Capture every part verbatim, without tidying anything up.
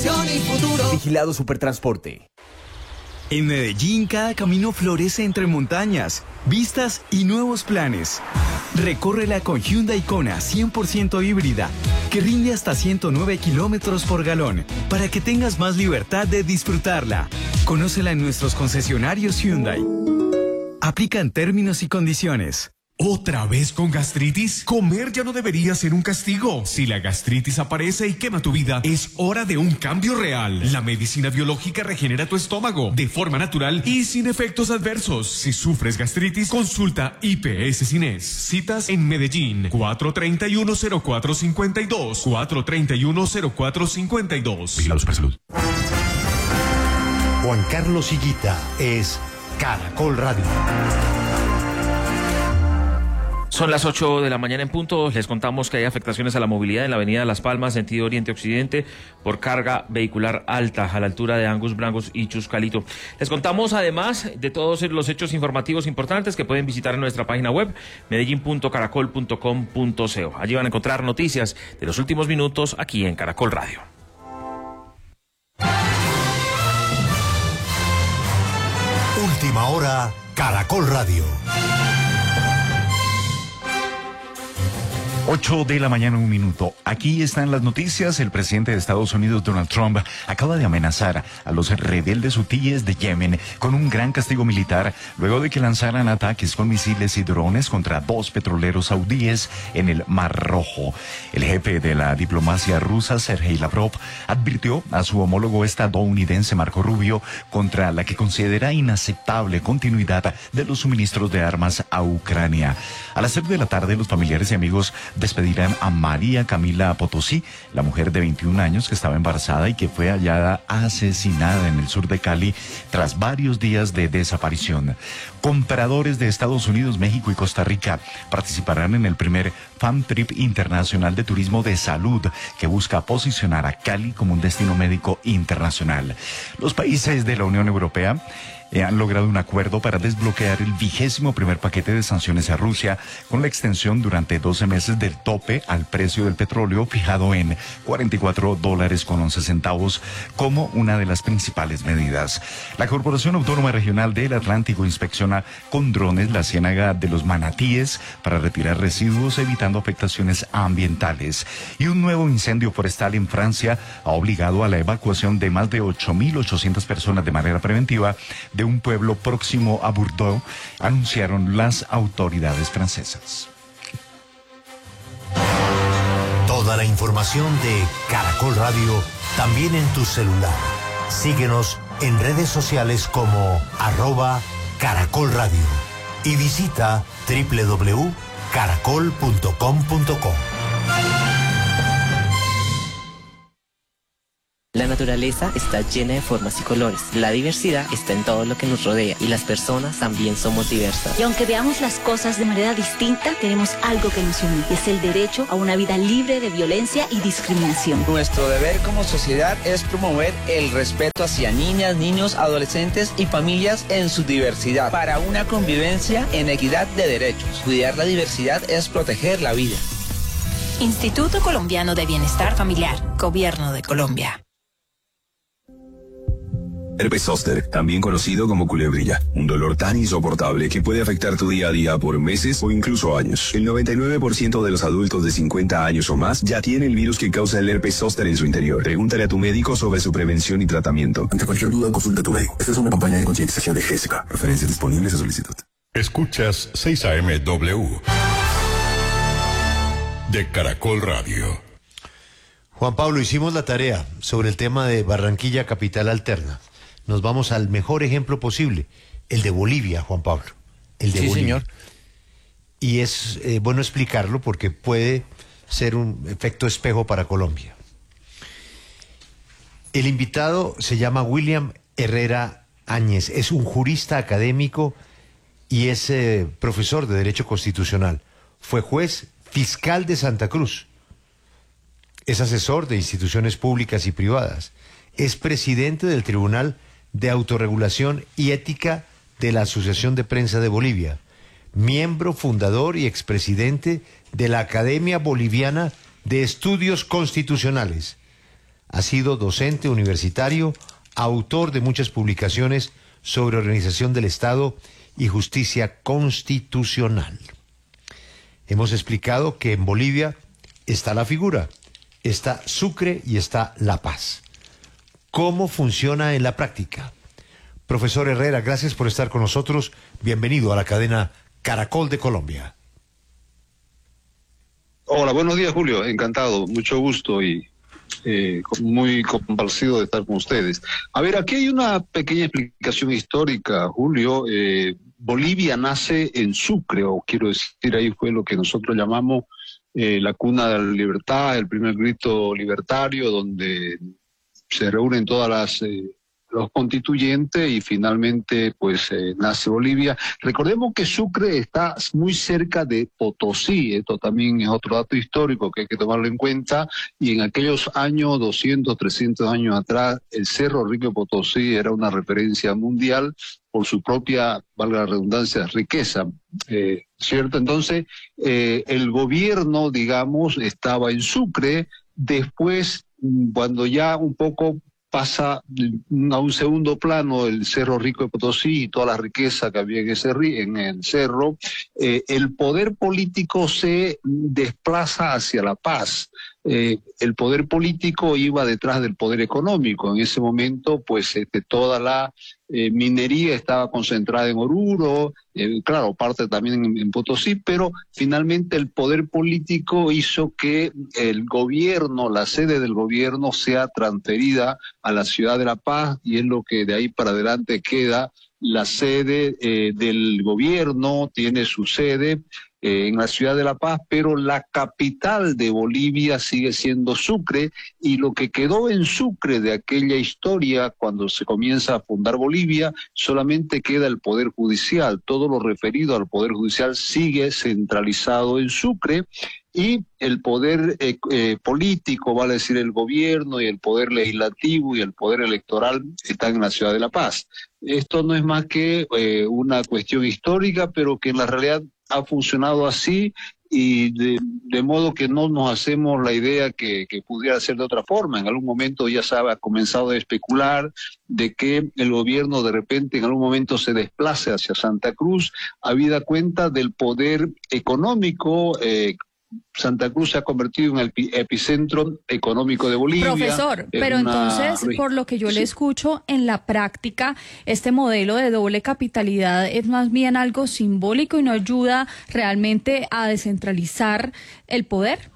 innovación y futuro. Vigilado Supertransporte. En Medellín, cada camino florece entre montañas, vistas y nuevos planes. Recórrela con Hyundai Kona cien por ciento híbrida, que rinde hasta ciento nueve kilómetros por galón, para que tengas más libertad de disfrutarla. Conócela en nuestros concesionarios Hyundai. Aplican términos y condiciones. ¿Otra vez con gastritis? Comer ya no debería ser un castigo. Si la gastritis aparece y quema tu vida, es hora de un cambio real. La medicina biológica regenera tu estómago de forma natural y sin efectos adversos. Si sufres gastritis, consulta I P S Cines. Citas en Medellín, cuatro treinta y uno, cero cuatro cincuenta y dos, cuatro treinta y uno, cero cuatro cincuenta y dos. Vigilado Supersalud. Juan Carlos Higuita es Caracol Radio. Son las ocho de la mañana en punto. Les contamos que hay afectaciones a la movilidad en la avenida Las Palmas, sentido oriente-occidente, por carga vehicular alta a la altura de Angus Brangos y Chuscalito. Les contamos además de todos los hechos informativos importantes que pueden visitar en nuestra página web, medellín punto caracol punto com punto co. Allí van a encontrar noticias de los últimos minutos aquí en Caracol Radio. Última hora, Caracol Radio. ocho de la mañana, un minuto. Aquí están las noticias. El presidente de Estados Unidos, Donald Trump, acaba de amenazar a los rebeldes hutíes de Yemen con un gran castigo militar luego de que lanzaran ataques con misiles y drones contra dos petroleros saudíes en el Mar Rojo. El jefe de la diplomacia rusa, Sergei Lavrov, advirtió a su homólogo estadounidense, Marco Rubio, contra la que considera inaceptable continuidad de los suministros de armas a Ucrania. A las seis de la tarde, los familiares y amigos despedirán a María Camila Potosí, la mujer de veintiún años que estaba embarazada y que fue hallada asesinada en el sur de Cali tras varios días de desaparición. Compradores de Estados Unidos, México y Costa Rica participarán en el primer Fan Trip Internacional de Turismo de Salud, que busca posicionar a Cali como un destino médico internacional. Los países de la Unión Europea Eh, han logrado un acuerdo para desbloquear el vigésimo primer paquete de sanciones a Rusia, con la extensión durante doce meses del tope al precio del petróleo fijado en cuarenta y cuatro dólares con once centavos como una de las principales medidas. La Corporación Autónoma Regional del Atlántico inspecciona con drones la ciénaga de los Manatíes para retirar residuos, evitando afectaciones ambientales. Y un nuevo incendio forestal en Francia ha obligado a la evacuación de más de ocho mil ochocientas personas de manera preventiva de un pueblo próximo a Bordeaux, anunciaron las autoridades francesas. Toda la información de Caracol Radio también en tu celular. Síguenos en redes sociales como arroba Caracol Radio y visita doble u doble u doble u punto caracol punto com punto co. La naturaleza está llena de formas y colores. La diversidad está en todo lo que nos rodea y las personas también somos diversas. Y aunque veamos las cosas de manera distinta, tenemos algo que nos une, y es el derecho a una vida libre de violencia y discriminación. Nuestro deber como sociedad es promover el respeto hacia niñas, niños, adolescentes y familias en su diversidad, para una convivencia en equidad de derechos. Cuidar la diversidad es proteger la vida. Instituto Colombiano de Bienestar Familiar, Gobierno de Colombia. Herpes zóster, también conocido como culebrilla, un dolor tan insoportable que puede afectar tu día a día por meses o incluso años. El noventa y nueve por ciento de los adultos de cincuenta años o más ya tiene el virus que causa el herpes zóster en su interior. Pregúntale a tu médico sobre su prevención y tratamiento. Ante cualquier duda, consulta a tu médico. Esta es una campaña de concientización de G S K. Referencias disponibles a solicitud. Escuchas seis A M W de Caracol Radio. Juan Pablo, hicimos la tarea sobre el tema de Barranquilla Capital Alterna. Nos vamos al mejor ejemplo posible, el de Bolivia, Juan Pablo. El de sí, Bolivia. señor. Y es eh, bueno explicarlo porque puede ser un efecto espejo para Colombia. El invitado se llama William Herrera Áñez, es un jurista académico y es eh, profesor de Derecho Constitucional. Fue juez fiscal de Santa Cruz. Es asesor de instituciones públicas y privadas. Es presidente del Tribunal de Autorregulación y Ética de la Asociación de Prensa de Bolivia, miembro fundador y expresidente de la Academia Boliviana de Estudios Constitucionales. Ha sido docente universitario, autor de muchas publicaciones sobre organización del Estado y justicia constitucional. Hemos explicado que en Bolivia está la figura, está Sucre y está La Paz. ¿Cómo funciona en la práctica? Profesor Herrera, gracias por estar con nosotros. Bienvenido a la cadena Caracol de Colombia. Hola, buenos días, Julio. Encantado, mucho gusto y eh, muy complacido de estar con ustedes. A ver, aquí hay una pequeña explicación histórica, Julio. Eh, Bolivia nace en Sucre, o quiero decir, ahí fue lo que nosotros llamamos eh, la cuna de la libertad, el primer grito libertario, donde se reúnen todas las eh, los constituyentes y finalmente pues eh, nace Bolivia. Recordemos que Sucre está muy cerca de Potosí, esto también es otro dato histórico que hay que tomarlo en cuenta, y en aquellos años, doscientos, trescientos años atrás, el Cerro Rico de Potosí era una referencia mundial por su propia, valga la redundancia, riqueza, eh, ¿cierto? Entonces, eh, el gobierno, digamos, estaba en Sucre. Después, cuando ya un poco pasa a un segundo plano el Cerro Rico de Potosí y toda la riqueza que había en ese en el cerro, eh, el poder político se desplaza hacia La Paz. Eh, el poder político iba detrás del poder económico. En ese momento, pues, este, toda la eh, minería estaba concentrada en Oruro, eh, claro, parte también en, en Potosí, pero finalmente el poder político hizo que el gobierno, la sede del gobierno, sea transferida a la ciudad de La Paz, y es lo que de ahí para adelante queda la sede eh, del gobierno, tiene su sede Eh, en la ciudad de La Paz, pero la capital de Bolivia sigue siendo Sucre, y lo que quedó en Sucre de aquella historia cuando se comienza a fundar Bolivia, solamente queda el poder judicial. Todo lo referido al poder judicial sigue centralizado en Sucre, y el poder eh, eh, político, vale decir el gobierno, y el poder legislativo y el poder electoral están en la ciudad de La Paz. Esto no es más que eh, una cuestión histórica, pero que en la realidad ha funcionado así, y de, de modo que no nos hacemos la idea que, que pudiera ser de otra forma. En algún momento ya se ha comenzado a especular de que el gobierno de repente en algún momento se desplace hacia Santa Cruz, habida cuenta del poder económico. eh, Santa Cruz se ha convertido en el epicentro económico de Bolivia. Profesor, pero una... entonces, por lo que yo sí. le escucho, en la práctica, este modelo de doble capitalidad es más bien algo simbólico y no ayuda realmente a descentralizar el poder.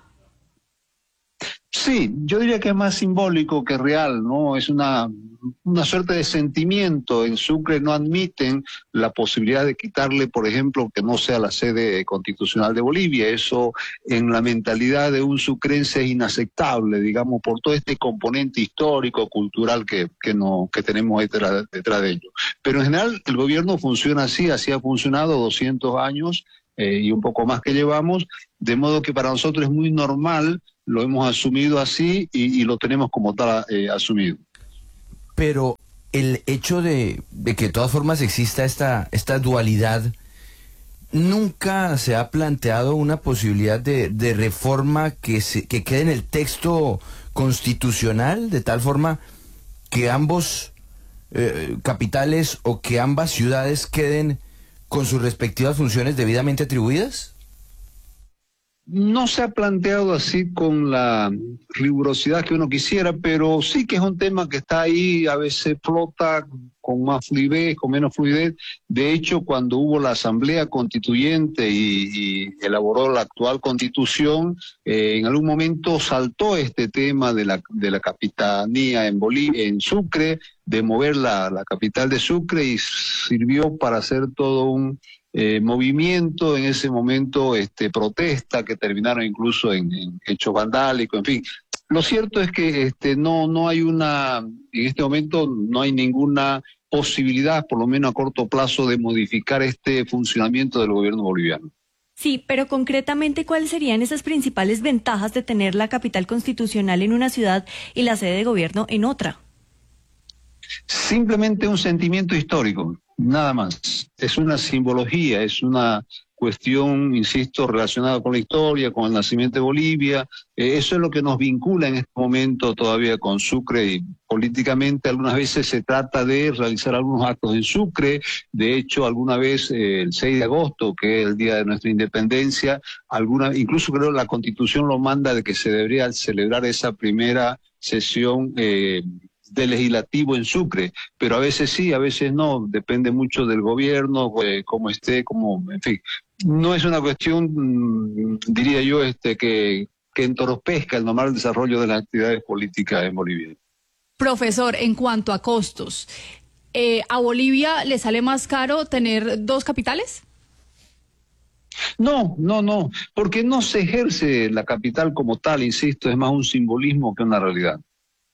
Sí, yo diría que es más simbólico que real, ¿no? Es una, una suerte de sentimiento. En Sucre no admiten la posibilidad de quitarle, por ejemplo, que no sea la sede constitucional de Bolivia. Eso en la mentalidad de un sucrense es inaceptable, digamos, por todo este componente histórico, cultural que, que, no, que tenemos detrás, detrás de ello. Pero en general el gobierno funciona así, así ha funcionado doscientos años eh, y un poco más que llevamos, de modo que para nosotros es muy normal. Lo hemos asumido así y, y lo tenemos como tal eh, asumido. Pero el hecho de, de que de todas formas exista esta, esta dualidad, ¿nunca se ha planteado una posibilidad de, de reforma que, se, que quede en el texto constitucional, de tal forma que ambos eh, capitales o que ambas ciudades queden con sus respectivas funciones debidamente atribuidas? No se ha planteado así con la rigurosidad que uno quisiera, pero sí que es un tema que está ahí, a veces flota con más fluidez, con menos fluidez. De hecho, cuando hubo la Asamblea Constituyente y, y elaboró la actual Constitución, eh, en algún momento saltó este tema de la, de la capitanía en Bolivia, en Sucre, de mover la, la capital de Sucre, y sirvió para hacer todo un Eh, movimiento, en ese momento este, protesta, que terminaron incluso en, en hechos vandálicos, en fin. Lo cierto es que este, no, no hay una, en este momento no hay ninguna posibilidad, por lo menos a corto plazo, de modificar este funcionamiento del gobierno boliviano. Sí, pero concretamente, ¿cuáles serían esas principales ventajas de tener la capital constitucional en una ciudad y la sede de gobierno en otra? Simplemente un sentimiento histórico. Nada más. Es una simbología, es una cuestión, insisto, relacionada con la historia, con el nacimiento de Bolivia. Eh, eso es lo que nos vincula en este momento todavía con Sucre, y políticamente algunas veces se trata de realizar algunos actos en Sucre. De hecho, alguna vez eh, el seis de agosto, que es el día de nuestra independencia, alguna, incluso creo la Constitución lo manda de que se debería celebrar esa primera sesión eh, de legislativo en Sucre, pero a veces sí, a veces no, depende mucho del gobierno, eh, cómo esté, como, en fin, no es una cuestión, mmm, diría yo, este que, que entorpezca el normal desarrollo de las actividades políticas en Bolivia. Profesor, en cuanto a costos, eh, ¿a Bolivia le sale más caro tener dos capitales? No, no, no, porque no se ejerce la capital como tal, insisto, es más un simbolismo que una realidad.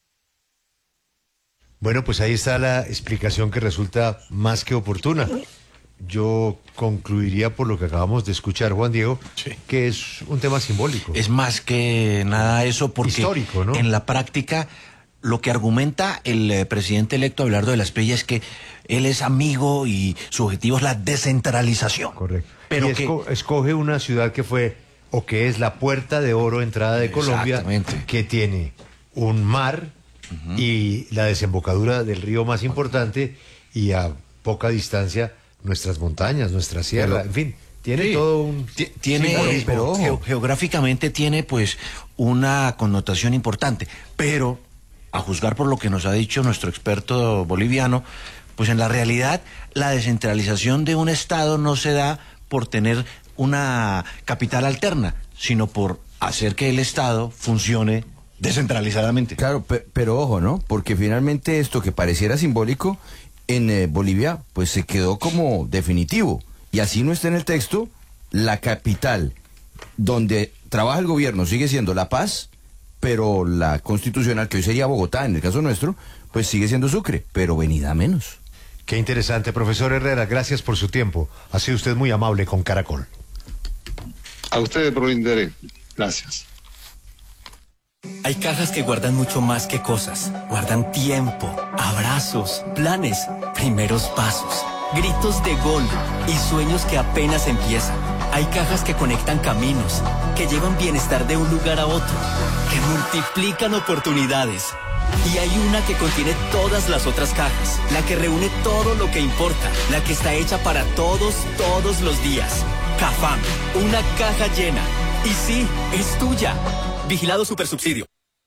Bueno, pues ahí está la explicación que resulta más que oportuna. Yo concluiría por lo que acabamos de escuchar, Juan Diego, sí, que es un tema simbólico. Es más que nada eso, porque histórico, ¿no? En la práctica lo que argumenta el eh, presidente electo Abelardo de la Espriella es que él es amigo y su objetivo es la descentralización. Correcto. Pero y esco que... escoge una ciudad que fue, o que es la puerta de oro, entrada de Colombia, que tiene un mar, uh-huh, y la desembocadura del río más importante, y a poca distancia nuestras montañas, nuestra sierra, pero, en fin, tiene sí, todo un tiene, eh, pero ge geográficamente tiene pues una connotación importante, pero a juzgar por lo que nos ha dicho nuestro experto boliviano, pues en la realidad la descentralización de un estado no se da por tener una capital alterna, sino por hacer que el estado funcione descentralizadamente. Claro, pe pero ojo, ¿no? Porque finalmente esto que pareciera simbólico en eh, Bolivia, pues se quedó como definitivo. Y así no está en el texto, la capital donde trabaja el gobierno sigue siendo La Paz, pero la constitucional, que hoy sería Bogotá, en el caso nuestro, pues sigue siendo Sucre, pero venida menos. Qué interesante, profesor Herrera, gracias por su tiempo. Ha sido usted muy amable con Caracol. A ustedes por el interés. Gracias. Hay cajas que guardan mucho más que cosas. Guardan tiempo, abrazos, planes, primeros pasos, gritos de gol y sueños que apenas empiezan. Hay cajas que conectan caminos, que llevan bienestar de un lugar a otro, que multiplican oportunidades. Y hay una que contiene todas las otras cajas, la que reúne todo lo que importa, la que está hecha para todos, todos los días. Cafam, una caja llena. Y sí, es tuya. Vigilado Supersubsidio.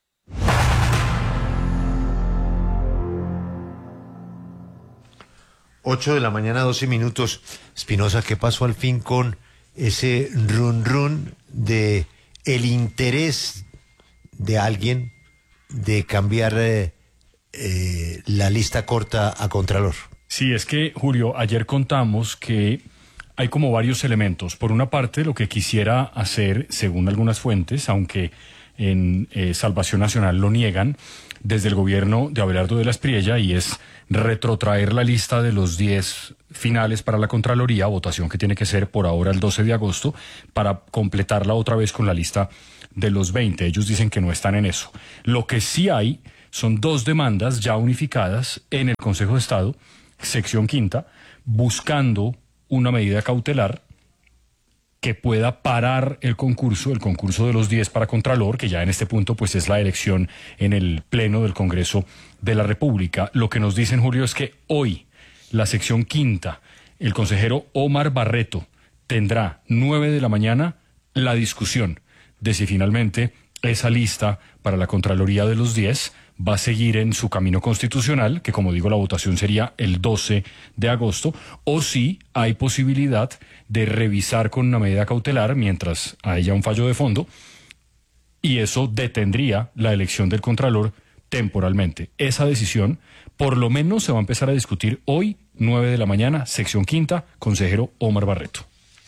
Ocho de la mañana, doce minutos. Espinosa, ¿qué pasó al fin con ese run run de el interés de alguien de cambiar eh, eh, la lista corta a Contralor? Sí, es que, Julio, ayer contamos que hay como varios elementos. Por una parte, lo que quisiera hacer, según algunas fuentes, aunque en eh, Salvación Nacional lo niegan, desde el gobierno de Abelardo de la Espriella, y es retrotraer la lista de los diez finales para la Contraloría, votación que tiene que ser por ahora el doce de agosto, para completarla otra vez con la lista de los veinte. Ellos dicen que no están en eso. Lo que sí hay son dos demandas ya unificadas en el Consejo de Estado, sección quinta, buscando una medida cautelar que pueda parar el concurso, el concurso de los diez para Contralor, que ya en este punto pues es la elección en el Pleno del Congreso de la República. Lo que nos dicen, Julio, es que hoy la sección quinta, el consejero Omar Barreto, tendrá nueve de la mañana la discusión de si finalmente esa lista para la Contraloría de los diez va a seguir en su camino constitucional, que como digo la votación sería el doce de agosto, o si hay posibilidad de revisar con una medida cautelar mientras haya un fallo de fondo, y eso detendría la elección del Contralor temporalmente. Esa decisión por lo menos se va a empezar a discutir hoy, nueve de la mañana, sección quinta, consejero Omar Barreto.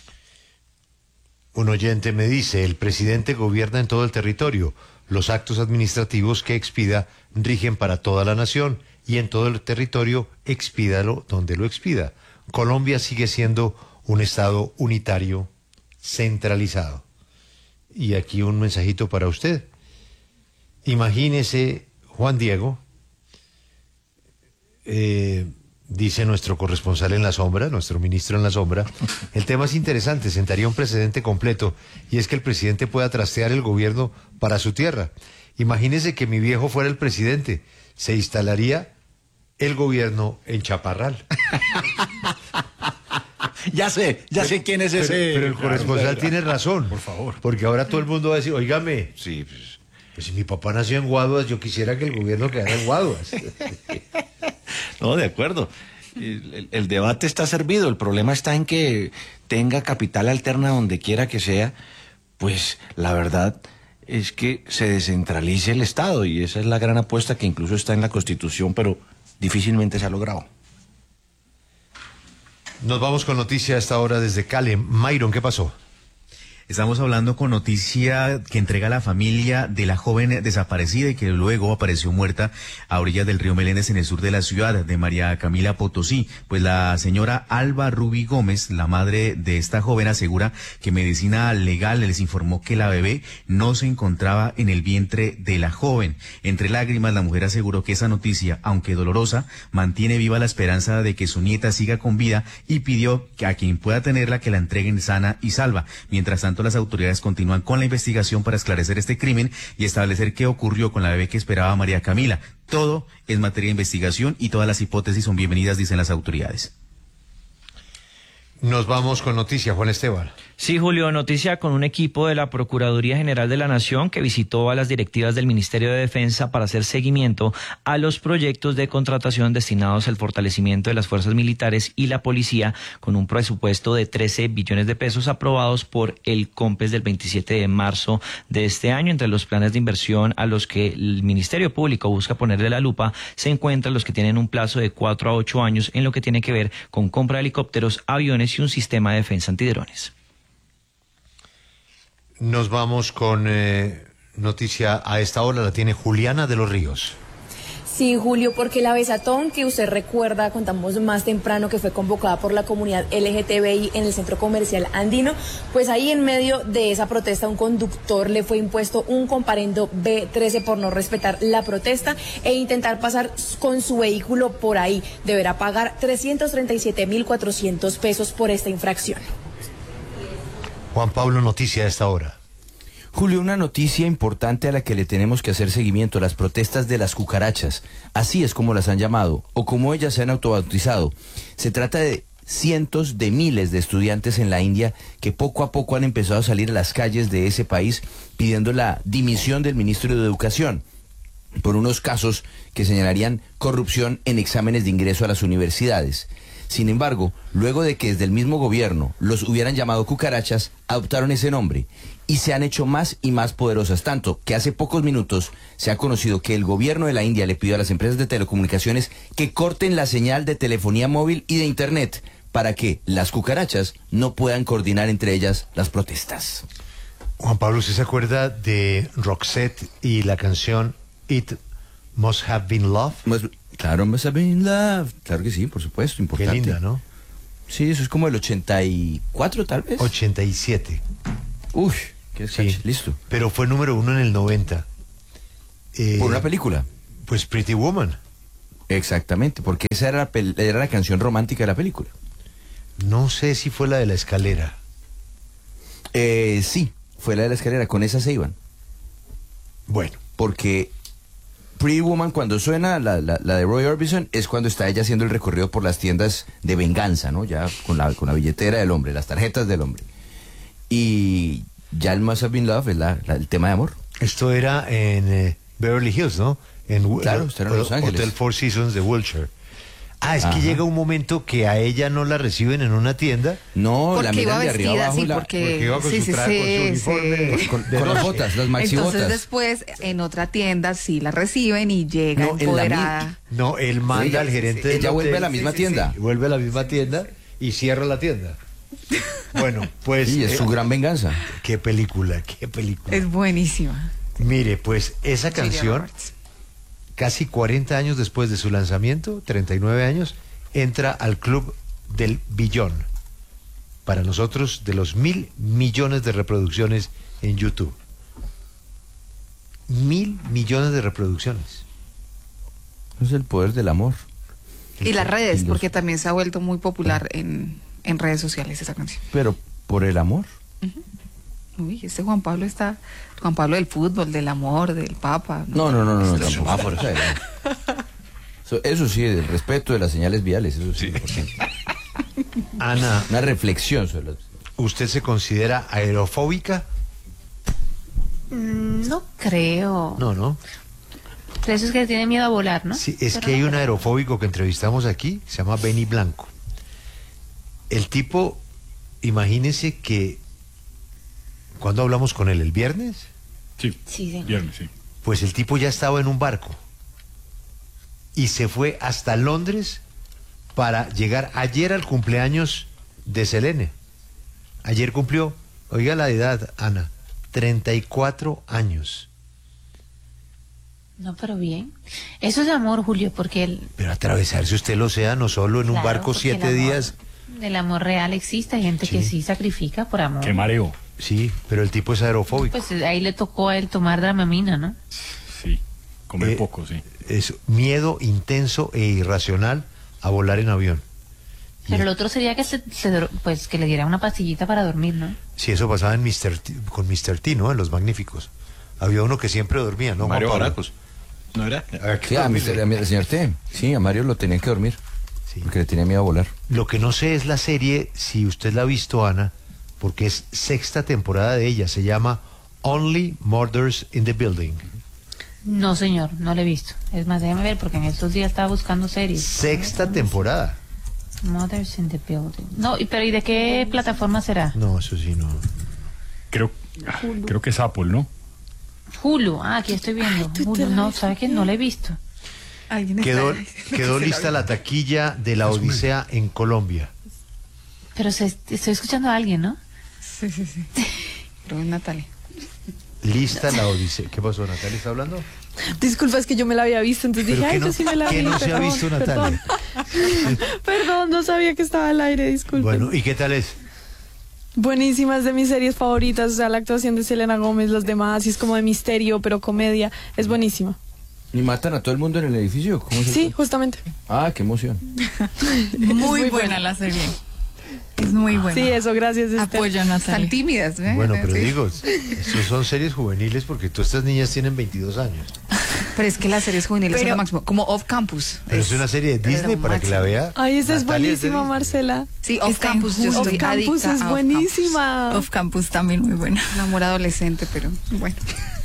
Un oyente me dice, el presidente gobierna en todo el territorio. Los actos administrativos que expida rigen para toda la nación y en todo el territorio expídalo donde lo expida. Colombia sigue siendo un estado unitario centralizado. Y aquí un mensajito para usted. Imagínese, Juan Diego, eh, dice nuestro corresponsal en la sombra, nuestro ministro en la sombra. El tema es interesante, sentaría un precedente completo, y es que el presidente pueda trastear el gobierno para su tierra. Imagínese que mi viejo fuera el presidente, se instalaría el gobierno en Chaparral. Ya sé, ya sé quién es ese. Pero, pero el corresponsal tiene razón. Por favor. Porque ahora todo el mundo va a decir, óigame, Sí, pues, pues si mi papá nació en Guaduas, yo quisiera que el gobierno quedara en Guaduas. no, de acuerdo. El, el- el debate está servido. El problema está en que tenga capital alterna donde quiera que sea. Pues la verdad es que se descentralice el Estado, y esa es la gran apuesta que incluso está en la Constitución, pero difícilmente se ha logrado. Nos vamos con noticia a esta hora desde Cali. Myron, ¿qué pasó? Estamos hablando con noticia que entrega la familia de la joven desaparecida y que luego apareció muerta a orillas del río Meléndez en el sur de la ciudad, de María Camila Potosí. Pues la señora Alba Rubi Gómez, la madre de esta joven, asegura que Medicina Legal les informó que la bebé no se encontraba en el vientre de la joven. Entre lágrimas, la mujer aseguró que esa noticia, aunque dolorosa, mantiene viva la esperanza de que su nieta siga con vida, y pidió que a quien pueda tenerla que la entreguen sana y salva. Mientras tanto, las autoridades continúan con la investigación para esclarecer este crimen y establecer qué ocurrió con la bebé que esperaba María Camila. Todo es materia de investigación y todas las hipótesis son bienvenidas, dicen las autoridades. Nos vamos con noticia, Juan Esteban. Sí, Julio, noticia con un equipo de la Procuraduría General de la Nación que visitó a las directivas del Ministerio de Defensa para hacer seguimiento a los proyectos de contratación destinados al fortalecimiento de las fuerzas militares y la policía, con un presupuesto de trece billones de pesos aprobados por el COMPES del veintisiete de marzo de este año. Entre los planes de inversión a los que el Ministerio Público busca ponerle la lupa se encuentran los que tienen un plazo de cuatro a ocho años en lo que tiene que ver con compra de helicópteros, aviones y un sistema de defensa antidrones. Nos vamos con eh, noticia a esta hora, la tiene Juliana de los Ríos. Sí, Julio, porque la Besatón, que usted recuerda, contamos más temprano que fue convocada por la comunidad L G T B I en el Centro Comercial Andino, pues ahí en medio de esa protesta un conductor le fue impuesto un comparendo B trece por no respetar la protesta e intentar pasar con su vehículo por ahí. Deberá pagar trescientos treinta y siete mil cuatrocientos pesos por esta infracción. Juan Pablo, noticia a esta hora. Julio, una noticia importante a la que le tenemos que hacer seguimiento: las protestas de las cucarachas. Así es como las han llamado, o como ellas se han autobautizado. Se trata de cientos de miles de estudiantes en la India que poco a poco han empezado a salir a las calles de ese país pidiendo la dimisión del ministro de Educación por unos casos que señalarían corrupción en exámenes de ingreso a las universidades. Sin embargo, luego de que desde el mismo gobierno los hubieran llamado cucarachas, adoptaron ese nombre y se han hecho más y más poderosas, tanto que hace pocos minutos se ha conocido que el gobierno de la India le pidió a las empresas de telecomunicaciones que corten la señal de telefonía móvil y de internet para que las cucarachas no puedan coordinar entre ellas las protestas. Juan Pablo, ¿usted se acuerda de Roxette y la canción It Must Have Been Love? Must, claro, Must Have Been Love. Claro que sí, por supuesto, importante. Qué linda, ¿no? Sí, eso es como el ochenta y cuatro, tal vez. ochenta y siete. Uy, qué sí, listo. Pero fue número uno en el noventa. Eh, ¿Por una película? Pues Pretty Woman. Exactamente, porque esa era la, era la canción romántica de la película. No sé si fue la de la escalera. Eh, sí, fue la de la escalera, con esa se iban. Bueno. Porque Pretty Woman, cuando suena la, la, la de Roy Orbison, es cuando está ella haciendo el recorrido por las tiendas de venganza, ¿no? Ya con la, con la billetera del hombre, las tarjetas del hombre. Y ya el Must Have Been Love es la, la, el tema de amor. Esto era en eh, Beverly Hills, ¿no? En, claro, esto era en Los Ángeles. Hotel Four Seasons de Wilshire. Ah, es Ajá. que llega un momento que a ella no la reciben en una tienda. No, porque la miran de arriba abajo. Sí, la, porque, porque iba con sí, su sí, traje, sí, con su uniforme, sí. con, con las botas, las maxi Entonces botas. después en otra tienda sí la reciben y llega No, empoderada. No, él manda ella, al gerente. Ella del vuelve hotel, a la misma sí, tienda. Sí, sí, vuelve a la misma tienda y cierra la tienda. Bueno, pues. Sí, es eh, su gran venganza. Qué película, qué película. Es buenísima. Mire, pues esa canción, casi cuarenta años después de su lanzamiento, treinta y nueve años, entra al club del billón. Para nosotros, de los mil millones de reproducciones en YouTube. Mil millones de reproducciones. Es el poder del amor. Y las redes, porque también se ha vuelto muy popular en, en redes sociales esa canción. Pero por el amor. Uh-huh. Uy, este Juan Pablo está, Juan Pablo del fútbol, del amor, del Papa. No, no, no, no, no, no semáforos. Eso, eso sí, del respeto de las señales viales, eso sí. sí. Ana, una reflexión sobre las... ¿Usted se considera aerofóbica? Mm, no creo. No, no. Pero eso es que tiene miedo a volar, ¿no? Sí, es Pero que hay no un creo. aerofóbico que entrevistamos aquí, se llama Benny Blanco. El tipo, imagínese que cuando hablamos con él, ¿el viernes? Sí, sí, sí. viernes, sí. Pues el tipo ya estaba en un barco y se fue hasta Londres para llegar ayer al cumpleaños de Selene. Ayer cumplió, oiga la edad, Ana, treinta y cuatro años. No, pero bien. Eso es amor, Julio, porque el, Pero atravesarse usted el océano solo en un Claro, barco porque siete el amor- días. el amor real existe. Hay gente que sí sacrifica por amor. Qué mareo. Sí, pero el tipo es aerofóbico. Pues ahí le tocó a él tomar Dramamina, ¿no? Sí, comer Eh, poco, sí. Es miedo intenso e irracional a volar en avión. Pero el otro sería que se, se dor- pues que le diera una pastillita para dormir, ¿no? Sí, eso pasaba en mister T, con mister T, ¿no? En Los Magníficos. Había uno que siempre dormía, ¿no? Mario Juan Pablo? Baracus. ¿No era? Sí, a mister a mi- al señor T. Sí, a Mario lo tenían que dormir. Porque le tenía miedo a volar. Lo que no sé es la serie, si usted la ha visto, Ana, porque es sexta temporada de ella. Se llama Only Murders in the Building. No, señor, no lo he visto. Es más, déjame ver, porque en estos días estaba buscando series. Sexta temporada. Mothers in the Building. No, y- pero ¿y de qué plataforma será? No, eso sí, no. Creo, creo que es Apple, ¿no? Hulu. Ah, aquí estoy viendo. Hulu. No, ¿sabe qué? No la he visto. Quedó, quedó lista la taquilla de la Odisea en Colombia. Pero se, estoy escuchando a alguien, ¿no? Sí, sí, sí. Pero es Natalia. Lista la Odisea. ¿Qué pasó, Natalia? ¿Está hablando? Disculpa, es que yo me la había visto, entonces ¿Pero dije, qué ay, no- yo sí me la qué vi. no se ha perdón, visto, Natalia? Perdón. Perdón, no sabía que estaba al aire, disculpe. Bueno, ¿y qué tal es? Buenísima, es de mis series favoritas, o sea, la actuación de Selena Gómez, los demás, y es como de misterio, pero comedia, es buenísima. ¿Y matan a todo el mundo en el edificio? ¿Cómo es Sí, eso? justamente. Ah, qué emoción. Muy, buena la serie. Es muy buena. Sí, eso, gracias. Esther. Apoyo a Natalia. Están tímidas, ¿eh? Bueno, pero Sí. digo, estos son series juveniles porque tú, estas niñas tienen veintidós años. Pero es que las series juveniles son lo máximo. Como Off Campus. Pero es una serie de Disney para que la vea. Ay, esa es Natalia, buenísima, Marcela. Sí, Off Está en Campus. Yo Hulu. estoy Off Campus adicta es a Off buenísima. Campus. Off Campus también muy buena. Un amor adolescente, pero bueno.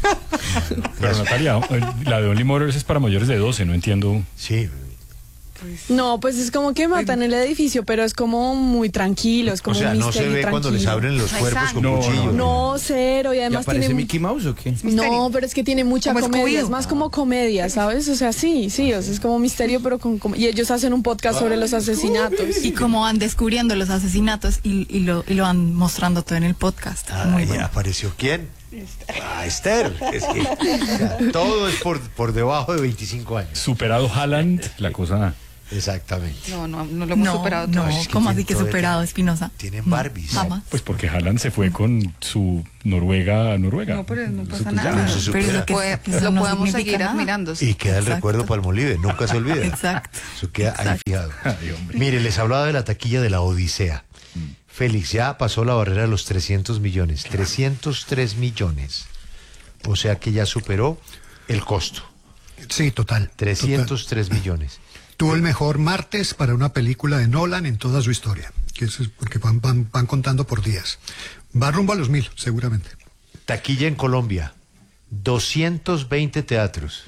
Pero Natalia, la de Only Murders es para mayores de doce, no entiendo. Sí. No, pues es como que matan el edificio, pero es como muy tranquilo, es como O sea, un no se misterio ve cuando les tranquilo. abren los Hay cuerpos con sangre. cuchillos. No, cero, y ¿Y además aparece tiene... Mickey Mouse o qué? No, pero es que tiene mucha Como comedia, Scooby-Doo. es más como comedia, ¿sabes? O sea, sí, sí, o sea, es como misterio, pero con com- y ellos hacen un podcast sobre los asesinatos. Y cómo van descubriendo los asesinatos y, y lo, y lo van mostrando todo en el podcast. Muy Ay, bueno. ¿apareció quién? Ah, Esther. Es que o sea, todo es por, por debajo de veinticinco años. Superado Haaland, la cosa. Exactamente. No, no, no lo hemos No, superado no, todo. ¿cómo así que superado, Espinosa? Tienen Barbies. Jamás. Pues porque Haaland se fue con su Noruega a Noruega. No, pero no pasa Eso, pues, nada. ya. Eso se Pero supera. lo, puede- Eso lo no podemos significa seguir nada. admirando. Y queda el Exacto. recuerdo para el Molive, nunca se olvida. Exacto. Eso queda ahí fijado. Ay, hombre. Mire, les hablaba de la taquilla de la Odisea. Félix, ya pasó la barrera de los trescientos millones. trescientos tres millones. O sea que ya superó el costo. Sí, total. trescientos tres millones. Tuvo el mejor martes para una película de Nolan en toda su historia, que eso es porque van, van, van contando por días. Va rumbo a los mil, seguramente. Taquilla en Colombia. doscientos veinte teatros.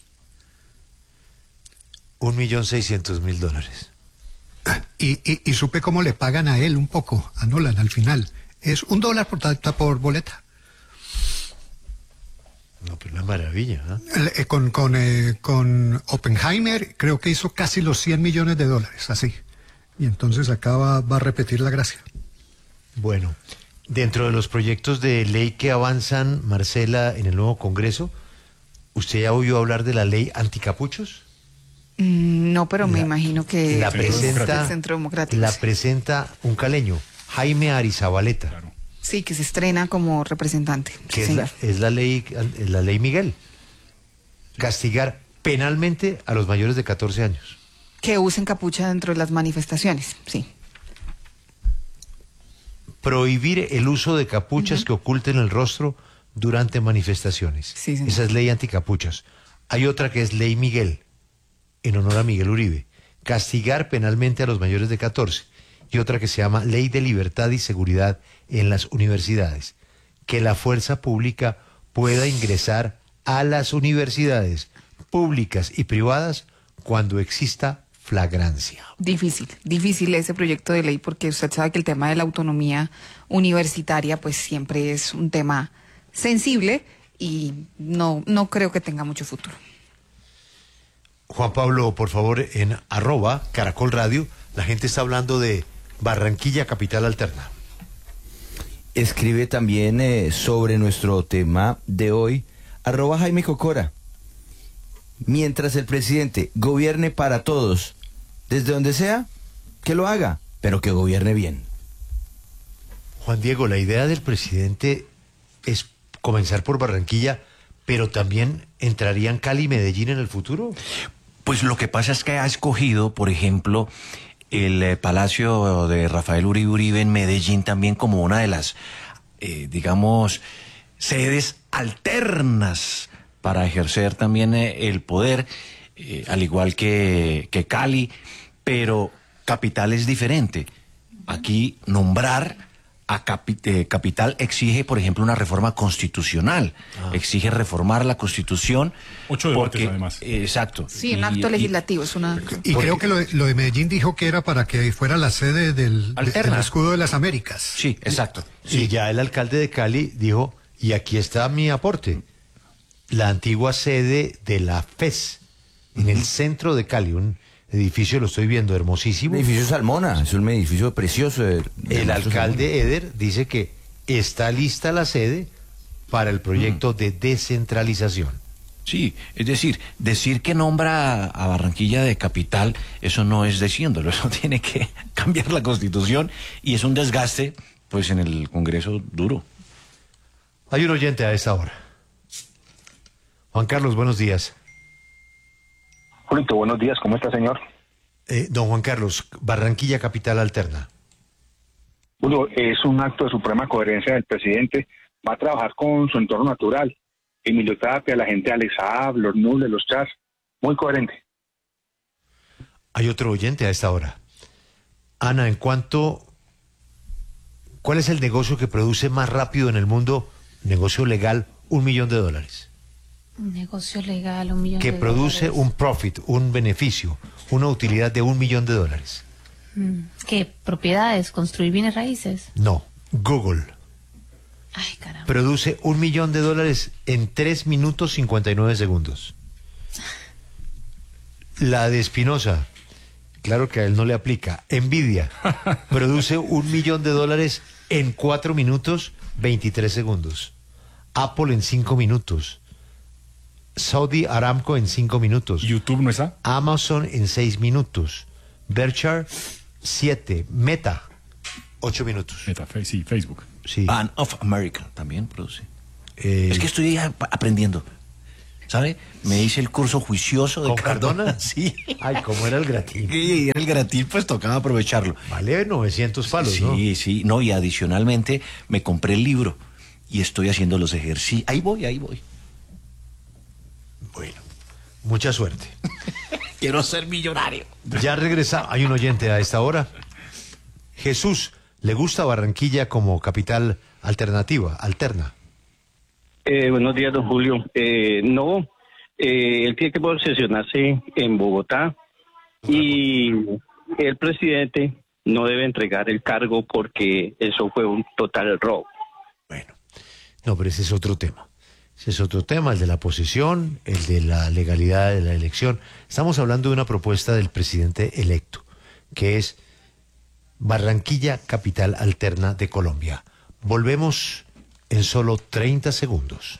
Un millón seiscientos mil dólares. Y, y, y supe cómo le pagan a él un poco, a Nolan al final. Es un dólar por, ta- por boleta. No, pero una maravilla, ¿ah? El- eh, con, con, eh, con Oppenheimer creo que hizo casi los cien millones de dólares, así. Y entonces acá va, va a repetir la gracia. Bueno, dentro de los proyectos de ley que avanzan, Marcela, en el nuevo Congreso, ¿usted ya oyó hablar de la ley anticapuchos? Mm, no, pero me La- imagino que La el presenta, Centro Democrático. la sí. presenta un caleño, Jaime Arizabaleta, Sí, que se estrena como representante. que Sí, es, la, señor. es la ley, es la ley Miguel. Castigar penalmente a los mayores de catorce años. que usen capucha dentro de las manifestaciones, sí. Prohibir el uso de capuchas uh-huh. que oculten el rostro durante manifestaciones. Sí, Esa es ley anticapuchas. Hay otra que es ley Miguel, en honor a Miguel Uribe. Castigar penalmente a los mayores de catorce. Y otra que se llama ley de libertad y seguridad en las universidades. Que la fuerza pública pueda ingresar a las universidades públicas y privadas cuando exista flagrancia. Difícil, difícil ese proyecto de ley porque usted sabe que el tema de la autonomía universitaria pues siempre es un tema sensible y no, no creo que tenga mucho futuro. Juan Pablo, por favor, en arroba Caracol Radio, la gente está hablando de Barranquilla Capital Alterna. Escribe también eh, sobre nuestro tema de hoy, arroba Jaime Cocora. Mientras el presidente gobierne para todos, desde donde sea, que lo haga, pero que gobierne bien. Juan Diego, la idea del presidente es comenzar por Barranquilla, pero también entrarían Cali y Medellín en el futuro. Pues lo que pasa es que ha escogido, por ejemplo, el eh, Palacio de Rafael Uribe Uribe en Medellín también como una de las, eh, digamos, sedes alternas para ejercer también eh, el poder, eh, al igual que, que Cali, pero capital es diferente. Aquí nombrar a capi eh, capital exige, por ejemplo, una reforma constitucional, ah. exige reformar la Constitución. Ocho debates, porque, además. Eh, exacto. Sí, un acto y, legislativo. Es una... Y porque, creo que lo de, lo de Medellín dijo que era para que fuera la sede del, de, del escudo de las Américas. Sí, exacto. Y sí. ya el alcalde de Cali dijo, y aquí está mi aporte, la antigua sede de la F E S, en uh-huh. el centro de Cali, un edificio, lo estoy viendo, hermosísimo. El edificio Salmona, es un edificio precioso. De, de el alcalde Salmona. Eder dice que está lista la sede para el proyecto mm. de descentralización. Sí, es decir, decir que nombra a Barranquilla de capital, eso no es diciéndolo, eso tiene que cambiar la Constitución y es un desgaste, pues, en el Congreso duro. Hay un oyente a esta hora. Juan Carlos, buenos días. Julito, buenos días, ¿cómo está, señor? Eh, don Juan Carlos, Barranquilla Capital Alterna. Julio, es un acto de suprema coherencia del presidente, va a trabajar con su entorno natural, Emilio Tapia, la gente de Alex Saab, los Nules, los Chas, muy coherente. Hay otro oyente a esta hora. Ana, en cuanto, ¿cuál es el negocio que produce más rápido en el mundo, negocio legal, un millón de dólares? Un negocio legal, un millón que de produce dólares. un profit, un beneficio, una utilidad de un millón de dólares. ¿Qué? ¿Propiedades? ¿Construir bienes raíces? No, Google. Ay, caramba. Produce un millón de dólares en tres minutos cincuenta y nueve segundos. La de Espinosa, claro que a él no le aplica. Nvidia produce un millón de dólares en cuatro minutos veintitrés segundos. Apple en cinco minutos. Saudi Aramco en cinco minutos. ¿YouTube no está? Amazon en seis minutos. Berkshire, siete. Meta, ocho minutos. Meta, sí, Facebook. Sí. Bank of America también produce. Eh, es que estoy aprendiendo. ¿Sabe? Me hice el curso juicioso de ¿Con Cardona? Cardona. Sí. Ay, ¿cómo era el gratín? Y era el gratín, pues tocaba aprovecharlo. Vale novecientos palos, sí, ¿no? Sí, sí. No, y adicionalmente me compré el libro y estoy haciendo los ejercicios. Ahí voy, ahí voy. Bueno, mucha suerte. Quiero ser millonario. Ya regresa, hay un oyente a esta hora. Jesús, ¿le gusta Barranquilla como capital alternativa, alterna? Eh, buenos días, don Julio. Eh, no, eh, él tiene que posesionarse en Bogotá y el presidente no debe entregar el cargo porque eso fue un total robo. Bueno, no, pero ese es otro tema. Ese es otro tema, el de la posesión, el de la legalidad de la elección. Estamos hablando de una propuesta del presidente electo, que es Barranquilla, capital alterna de Colombia. Volvemos en solo treinta segundos.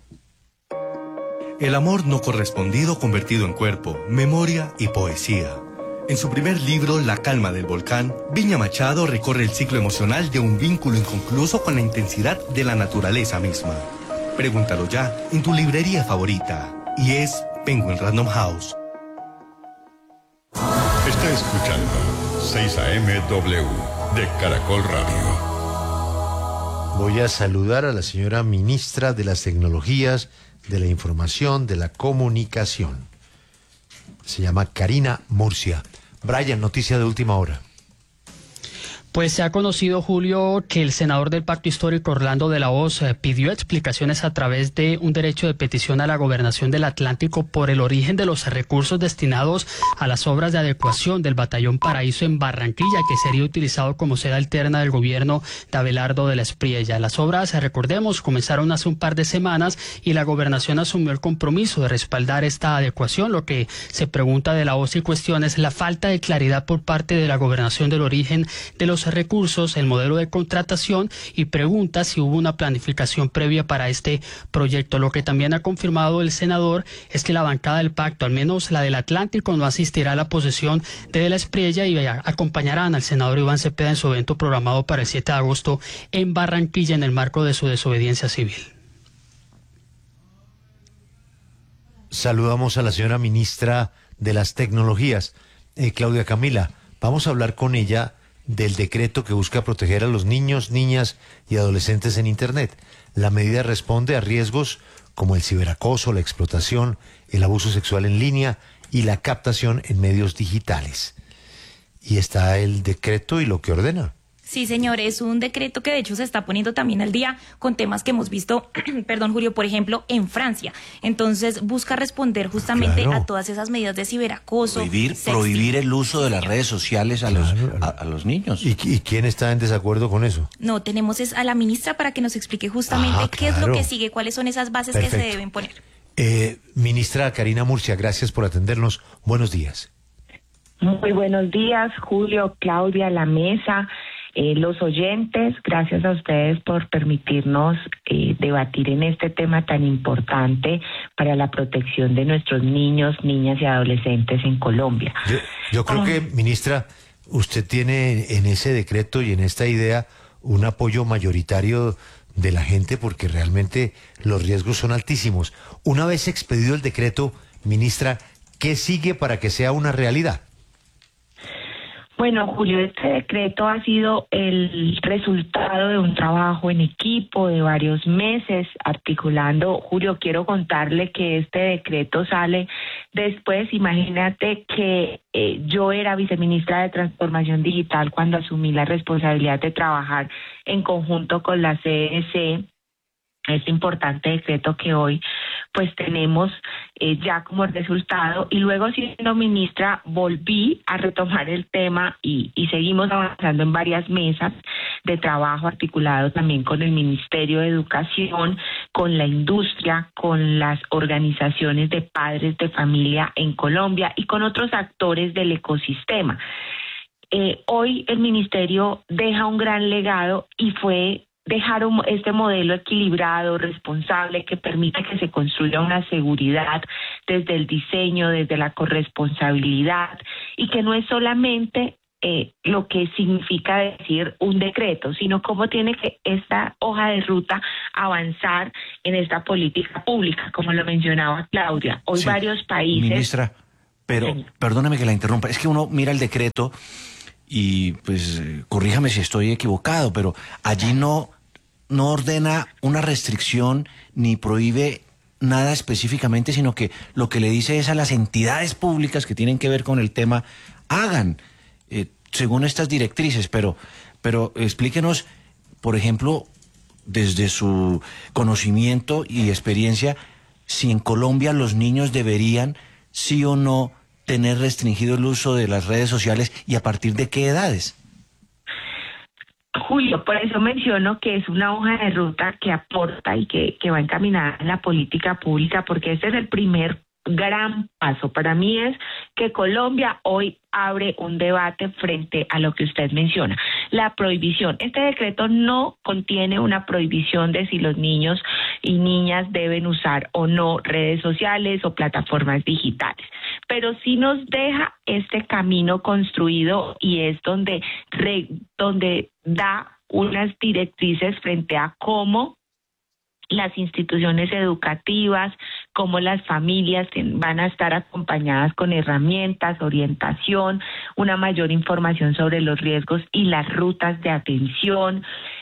El amor no correspondido convertido en cuerpo, memoria y poesía. En su primer libro, La calma del volcán, Viña Machado recorre el ciclo emocional de un vínculo inconcluso con la intensidad de la naturaleza misma. Pregúntalo ya en tu librería favorita. Y es Penguin Random House. Está escuchando seis A M W de Caracol Radio. Voy a saludar a la señora ministra de las Tecnologías, de la Información, de la Comunicación. Se llama Karina Murcia. Brian, noticia de última hora. Pues se ha conocido, Julio, que el senador del Pacto Histórico, Orlando de la Hoz, eh, pidió explicaciones a través de un derecho de petición a la Gobernación del Atlántico por el origen de los recursos destinados a las obras de adecuación del Batallón Paraíso en Barranquilla, que sería utilizado como sede alterna del gobierno de Abelardo de la Espriella. Las obras, eh, recordemos, comenzaron hace un par de semanas y la Gobernación asumió el compromiso de respaldar esta adecuación. Lo que se pregunta de la Hoz y cuestiona es la falta de claridad por parte de la Gobernación del origen de los recursos, el modelo de contratación, y pregunta si hubo una planificación previa para este proyecto. Lo que también ha confirmado el senador es que la bancada del pacto, al menos la del Atlántico, no asistirá a la posesión de De la Espriella y acompañarán al senador Iván Cepeda en su evento programado para el siete de agosto en Barranquilla en el marco de su desobediencia civil. Saludamos a la señora ministra de las Tecnologías, eh, Claudia Camila. Vamos a hablar con ella del decreto que busca proteger a los niños, niñas y adolescentes en Internet. La medida responde a riesgos como el ciberacoso, la explotación, el abuso sexual en línea y la captación en medios digitales. Y está el decreto y lo que ordena. Sí, señor, es un decreto que de hecho se está poniendo también al día con temas que hemos visto, perdón, Julio, por ejemplo, en Francia. Entonces busca responder justamente claro. a todas esas medidas de ciberacoso. Prohibir, prohibir el uso de las redes sociales a, claro. los, a, a los niños. ¿Y, ¿Y quién está en desacuerdo con eso? No, tenemos es a la ministra para que nos explique justamente ah, qué claro. es lo que sigue, cuáles son esas bases Perfecto. que se deben poner. Eh, ministra Karina Murcia, gracias por atendernos. Buenos días. Muy buenos días, Julio, Claudia, la mesa. Eh, los oyentes, gracias a ustedes por permitirnos eh, debatir en este tema tan importante para la protección de nuestros niños, niñas y adolescentes en Colombia. Yo, yo creo um, que, ministra, usted tiene en ese decreto y en esta idea un apoyo mayoritario de la gente porque realmente los riesgos son altísimos. Una vez expedido el decreto, ministra, ¿qué sigue para que sea una realidad? Bueno, Julio, este decreto ha sido el resultado de un trabajo en equipo de varios meses articulando. Julio, quiero contarle que este decreto sale después. Imagínate que eh, yo era viceministra de Transformación Digital cuando asumí la responsabilidad de trabajar en conjunto con la C N C. Este importante decreto que hoy pues tenemos eh, ya como resultado, y luego siendo ministra volví a retomar el tema y, y seguimos avanzando en varias mesas de trabajo articulado también con el Ministerio de Educación, con la industria, con las organizaciones de padres de familia en Colombia y con otros actores del ecosistema. Eh, hoy el ministerio deja un gran legado y fue dejar un, este modelo equilibrado, responsable, que permita que se construya una seguridad desde el diseño, desde la corresponsabilidad, y que no es solamente eh, lo que significa decir un decreto, sino cómo tiene que esta hoja de ruta avanzar en esta política pública, como lo mencionaba Claudia. Hoy sí, varios países... Ministra, pero sí. perdóname que la interrumpa, es que uno mira el decreto y pues corríjame si estoy equivocado, pero allí no... no ordena una restricción ni prohíbe nada específicamente, sino que lo que le dice es a las entidades públicas que tienen que ver con el tema, hagan eh, según estas directrices, pero, pero explíquenos, por ejemplo, desde su conocimiento y experiencia, si en Colombia los niños deberían, sí o no, tener restringido el uso de las redes sociales y a partir de qué edades. Julio, por eso menciono que es una hoja de ruta que aporta y que, que va encaminada en la política pública, porque este es el primer gran paso. Para mí es que Colombia hoy abre un debate frente a lo que usted menciona, la prohibición. Este decreto no contiene una prohibición de si los niños y niñas deben usar o no redes sociales o plataformas digitales, pero sí nos deja este camino construido y es donde, re, donde da unas directrices frente a cómo las instituciones educativas, cómo las familias van a estar acompañadas con herramientas, orientación, una mayor información sobre los riesgos y las rutas de atención.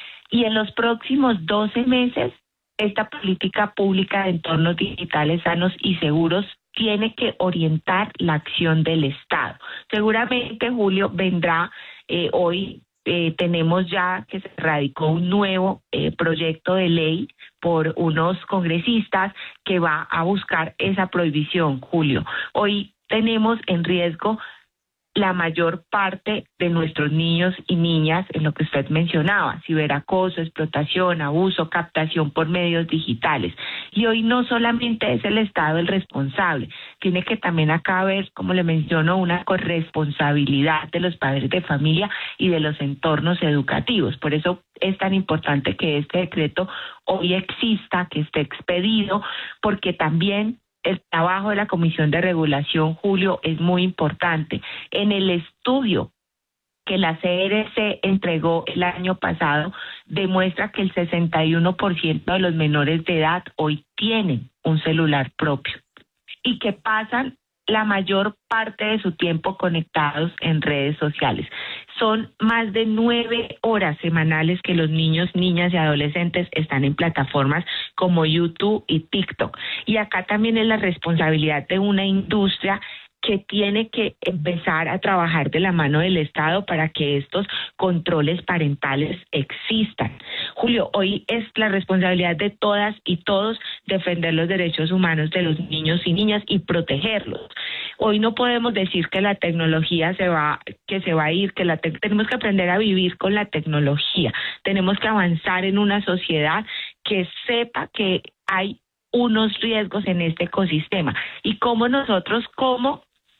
Y en los próximos doce meses, esta política pública de entornos digitales sanos y seguros tiene que orientar la acción del Estado. Seguramente, Julio, vendrá eh, hoy. Eh, tenemos ya que se radicó un nuevo eh, proyecto de ley por unos congresistas que va a buscar esa prohibición, Julio. Hoy tenemos en riesgo la mayor parte de nuestros niños y niñas en lo que usted mencionaba, ciberacoso, explotación, abuso, captación por medios digitales. Y hoy no solamente es el Estado el responsable, tiene que también acá haber, como le menciono, una corresponsabilidad de los padres de familia y de los entornos educativos. Por eso es tan importante que este decreto hoy exista, que esté expedido, porque también el trabajo de la Comisión de Regulación, Julio, es muy importante. En el estudio que la C R C entregó el año pasado, demuestra que el sesenta y uno por ciento de los menores de edad hoy tienen un celular propio y que pasan la mayor parte de su tiempo conectados en redes sociales. Son más de nueve horas semanales que los niños, niñas y adolescentes están en plataformas como YouTube y TikTok. Y acá también es la responsabilidad de una industria que tiene que empezar a trabajar de la mano del Estado para que estos controles parentales existan. Julio, hoy es la responsabilidad de todas y todos defender los derechos humanos de los niños y niñas y protegerlos. Hoy no podemos decir que la tecnología se va, que se va a ir, que la te- tenemos que aprender a vivir con la tecnología. Tenemos que avanzar en una sociedad que sepa que hay unos riesgos en este ecosistema y cómo nosotros, como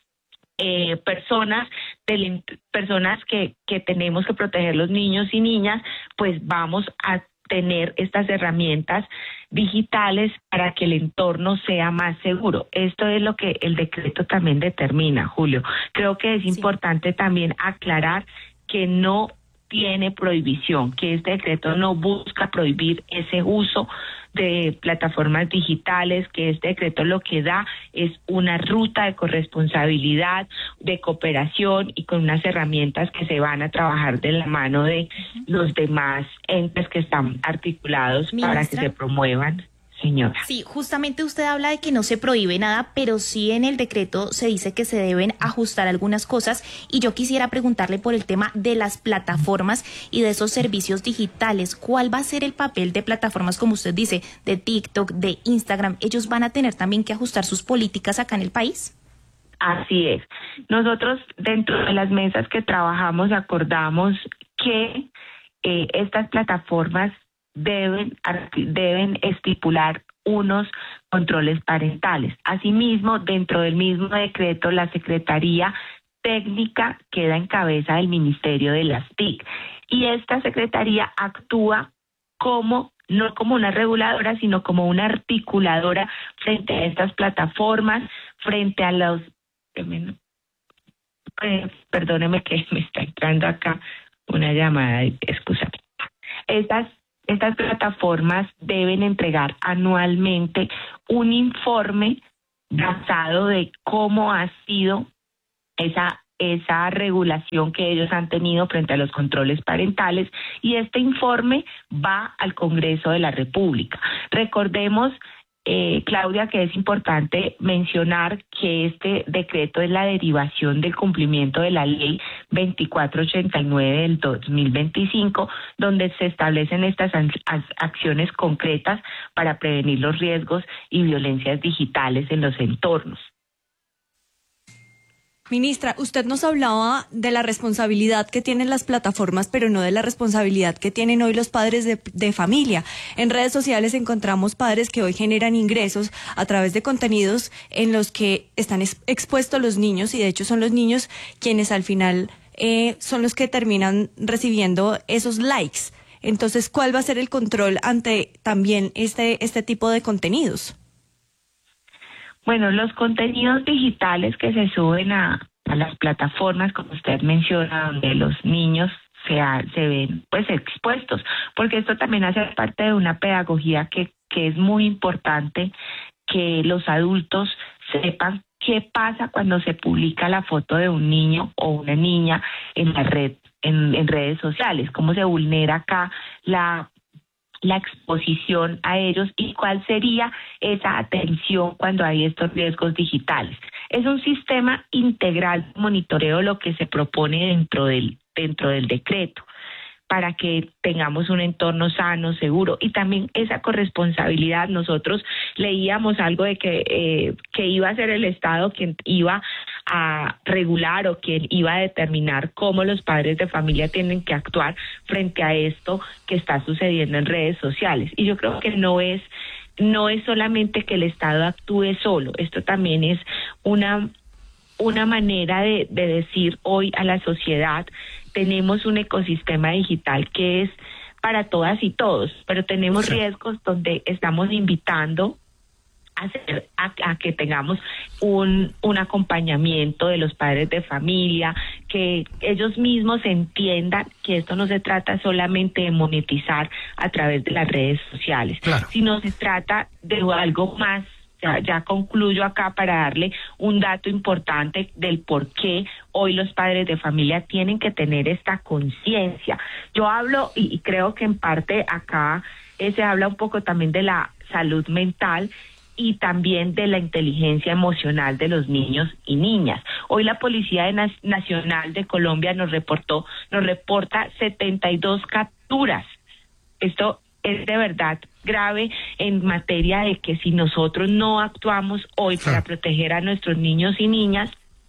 Eh, personas del, personas que, que tenemos que proteger los niños y niñas, pues vamos a tener estas herramientas digitales para que el entorno sea más seguro. Esto es lo que el decreto también determina, Julio. Creo que es sí. importante también aclarar que no tiene prohibición, que este decreto no busca prohibir ese uso de plataformas digitales, que este decreto lo que da es una ruta de corresponsabilidad, de cooperación y con unas herramientas que se van a trabajar de la mano de los demás entes que están articulados Ministra. Para que se promuevan. Señora. Sí, justamente usted habla de que no se prohíbe nada, pero sí en el decreto se dice que se deben ajustar algunas cosas y yo quisiera preguntarle por el tema de las plataformas y de esos servicios digitales. ¿Cuál va a ser el papel de plataformas, como usted dice, de TikTok, de Instagram? ¿Ellos van a tener también que ajustar sus políticas acá en el país? Así es. Nosotros dentro de las mesas que trabajamos acordamos que eh, estas plataformas deben deben estipular unos controles parentales. Asimismo, dentro del mismo decreto, la Secretaría Técnica queda en cabeza del Ministerio de las T I C y esta Secretaría actúa como no como una reguladora, sino como una articuladora frente a estas plataformas, frente a los eh, perdóneme que me está entrando acá una llamada, excusame. Estas Estas plataformas deben entregar anualmente un informe basado de cómo ha sido esa, esa regulación que ellos han tenido frente a los controles parentales y este informe va al Congreso de la República. Recordemos, eh, Claudia, que es importante mencionar que este decreto es la derivación del cumplimiento de la ley veinticuatro ochenta y nueve del dos mil veinticinco, donde se establecen estas acciones concretas para prevenir los riesgos y violencias digitales en los entornos. Ministra, usted nos hablaba de la responsabilidad que tienen las plataformas, pero no de la responsabilidad que tienen hoy los padres de, de familia. En redes sociales encontramos padres que hoy generan ingresos a través de contenidos en los que están ex- expuestos los niños y de hecho son los niños quienes al final eh, son los que terminan recibiendo esos likes. Entonces, ¿cuál va a ser el control ante también este, este tipo de contenidos? Bueno, los contenidos digitales que se suben a, a las plataformas, como usted menciona, donde los niños se, ha, se ven pues expuestos, porque esto también hace parte de una pedagogía que, que es muy importante, que los adultos sepan qué pasa cuando se publica la foto de un niño o una niña en la red, en, en redes sociales, cómo se vulnera acá la la exposición a ellos y cuál sería esa atención cuando hay estos riesgos digitales. Es un sistema integral de monitoreo lo que se propone dentro del, dentro del decreto, para que tengamos un entorno sano, seguro, y también esa corresponsabilidad. Nosotros leíamos algo de que, eh, que iba a ser el Estado quien iba a regular o quien iba a determinar cómo los padres de familia tienen que actuar frente a esto que está sucediendo en redes sociales. Y yo creo que no es, no es solamente que el Estado actúe solo, esto también es una, una manera de, de decir hoy a la sociedad: tenemos un ecosistema digital que es para todas y todos, pero tenemos sí. riesgos donde estamos invitando a, hacer, a, a que tengamos un, un acompañamiento de los padres de familia, que ellos mismos entiendan que esto no se trata solamente de monetizar a través de las redes sociales, claro. sino se trata de algo más. Ya, ya concluyo acá para darle un dato importante del por qué hoy los padres de familia tienen que tener esta conciencia. Yo hablo, y, y creo que en parte acá eh, se habla un poco también de la salud mental y también de la inteligencia emocional de los niños y niñas. Hoy la Policía de Na- Nacional de Colombia nos reportó, nos reporta setenta y dos capturas. Esto es de verdad grave en materia de que si nosotros no actuamos hoy para proteger a nuestros niños y niñas,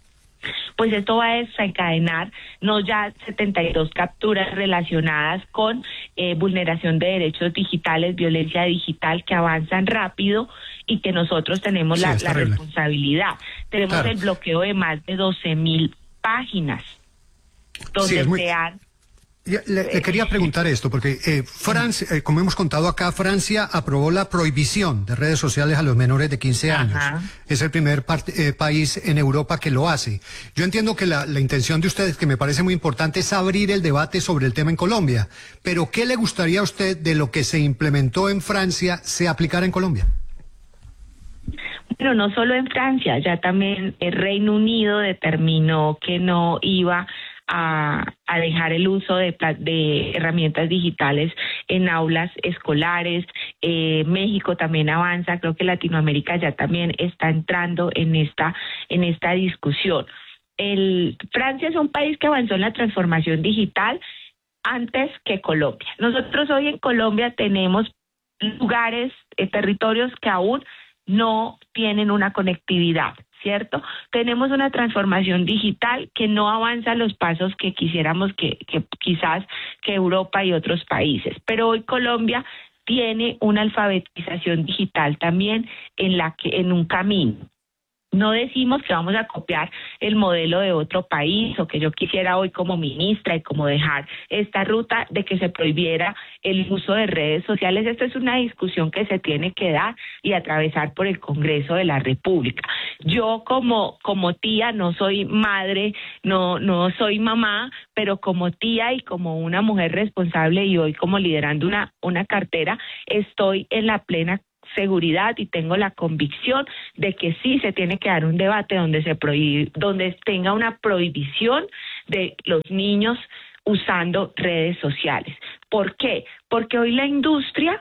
pues esto va a desencadenar no ya setenta y dos capturas relacionadas con eh, vulneración de derechos digitales, violencia digital, que avanzan rápido y que nosotros tenemos sí, la, la responsabilidad. Tenemos claro. el bloqueo de más de doce mil páginas donde sí, muy... se han... Le, le quería preguntar esto, porque eh, Francia, eh, como hemos contado acá, Francia aprobó la prohibición de redes sociales a los menores de quince años. Ajá. Es el primer part, eh, país en Europa que lo hace. Yo entiendo que la, la intención de ustedes, que me parece muy importante, es abrir el debate sobre el tema en Colombia. Pero, ¿qué le gustaría a usted de lo que se implementó en Francia se aplicara en Colombia? Pero no solo en Francia, ya también el Reino Unido determinó que no iba A, a dejar el uso de, de herramientas digitales en aulas escolares. eh, México también avanza, creo que Latinoamérica ya también está entrando en esta, en esta discusión. El, Francia es un país que avanzó en la transformación digital antes que Colombia. Nosotros hoy en Colombia tenemos lugares, eh, territorios que aún no tienen una conectividad, ¿cierto? Tenemos una transformación digital que no avanza los pasos que quisiéramos que, que quizás que Europa y otros países. Pero hoy Colombia tiene una alfabetización digital también en la que en un camino. No decimos que vamos a copiar el modelo de otro país o que yo quisiera hoy como ministra y como dejar esta ruta de que se prohibiera el uso de redes sociales. Esta es una discusión que se tiene que dar y atravesar por el Congreso de la República. Yo como como tía, no soy madre, no no soy mamá, pero como tía y como una mujer responsable y hoy como liderando una una cartera, estoy en la plena seguridad y tengo la convicción de que sí se tiene que dar un debate donde se prohíbe, donde tenga una prohibición de los niños usando redes sociales. ¿Por qué? Porque hoy la industria